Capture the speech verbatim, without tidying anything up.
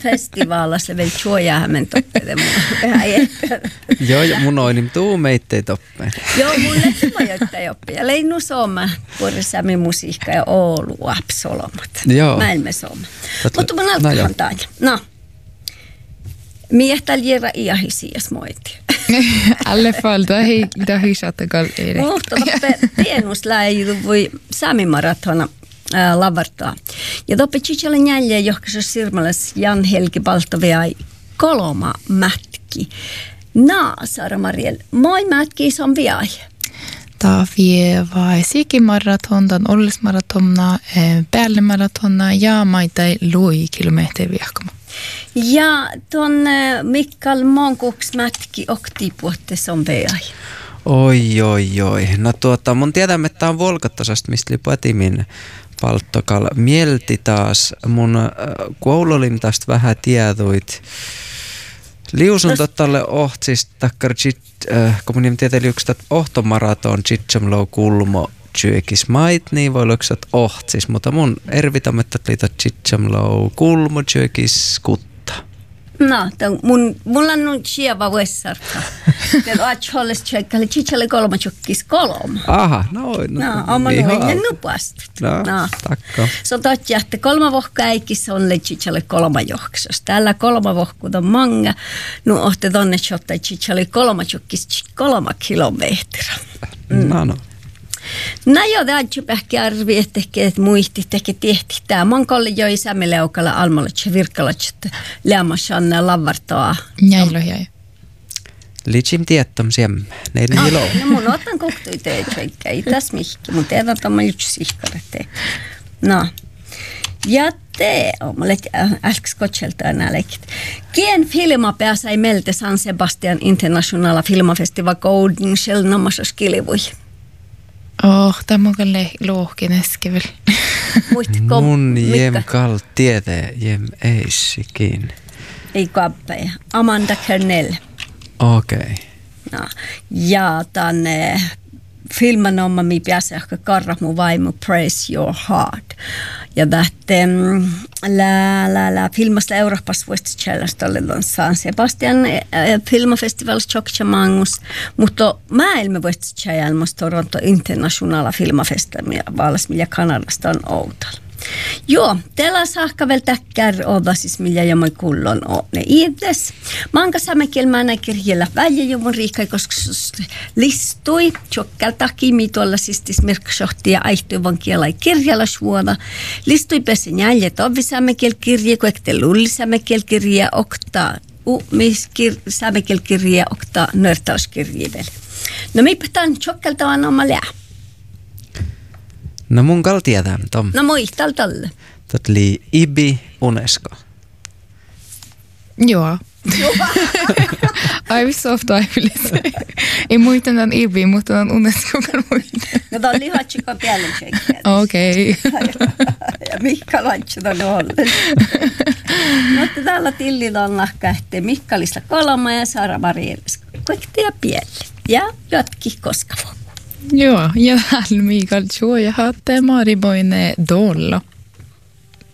Filmafestivaalassa vielä suojaamme toppede mun. Joo, ja mun oinim tuu meittei toppeen. Joo, mulle tämä jotain oppia. Leinu sooma, puolisäämme musiikka ja Oulu, Apsolomat. Joo. Maailme sooma. Mutta mun alkahan taas. No. Miehtäl jera iahisias moiti. Alle fall, då är det hyschat gal Erik. Mutta pienusläi voi saamimaratona äh, lavartaa. Ja toppe chichalle njälje johkassa sirmalas Jan Helgi Baltovia kolma mätki. Naasara Mariel, moi mätki som viai. Ta vie vai sikimaraton, dan ollismaratonna, päällimaratonna ja maitai lui kilometriä viakoma. Ja tuon Mikael Monkuks mätki oktipuotte som viai. Oi, oi, oi. No tuota, mun tiedämme, että tää on Volkattasasta, mistä oli Patimin palttokal. Mielti taas mun äh, kuulolin tästä vähän tieduit. Liusun tottalle ohtsista takkar chit, äh, kun mun nimi tieteli yksi ohtomaraton chitsamlow kulmo tsyökis mait, niin voi olla ohtsis, mutta mun ervitametta liitä chitsamlow kulmo tsyökis kutta. No, ton, mun, mulla on nyt sieva vessarta. Te oot holles tsyökkäli chichalle kolma tsyökis kolma. Aha, no, no, no oma noinen nupastut. No, no. Takka. Se on totta, että kolma vohka äikissä on le chichalle kolma johksos. Tällä kolma vohkuta manga. No, ohte tonne shottai chichalle kolma tsyökis kolma kilometriä. Mm. No, no. No joo, tämä on pähki arvi, että ehkä muisti, että tehti tämä. Mon kolle jo isämme leukalla almolatse virkalatse, leamasanna lavartaa. Näillä jäi. Liitsim tiettom siemme, neiden ah, ilo. No mun otan kohtui teitä, eikä ei tässä mihki, mun teidän tämä yksi sihkarete. No, ja te, olet äsken skotselta enää leikit. Kien filma pääsai melte San Sebastian Internationala Filmafestival Golden Shell namasas kilivui. Oh, tämä on kyllä lohkin äsken. Muistiko? Mun jem kall tietää, jem eissikin. Ei kappeja. Amanda Kernell. Okei. Okay. No. Ja tänne filman oma mi pääsee karra mun vaimo Praise Your Heart. Ja tähte la la la filmasta Euroopassa voisi tjällästä olla San Sebastian filmafestivals Chokchamangus, mutta maailma voisi tjällästä Toronto Internationala Filmafestival vallas millä Kanadasta on Outalla. Joo, teillä saakka vielä täkkär olla siis millä jo moi kullon on ne iädes. Manka saamme kielmään kirjalla väliä jo mun riikkai, koska listui tjokkälta kimi tuolla siis merksohti ja aihtuivan kielai kirjalla suona. Listui pesi njäljet ovi saamme kielkirja, kun ekte lulli saamme kielkirja oktaa. Umis saamme kielkirja oktaa nörtauskirja vielä. No miipä tämän tjokkälta on oma lää. No mun kall tietää, Tom. No muistal tolle. Tot li Ibi Unesco. Joo. Ai vissi ofta aivillis. Ei muista tämän Ibi, mutta tämän Unesco kan muista. No tämä on lihatsikko päälle tsekkiä. Okei. Ja Mikka Lantsi on ollen. Mutta täällä Tillillä on lahkähteen Mikkalista kolma ja Sara Marielis. Kaikki ja pielle. Ja jotki koskavo. Joo, ja täällä Mikael Tjoo ja haatte Mariboine Dolla.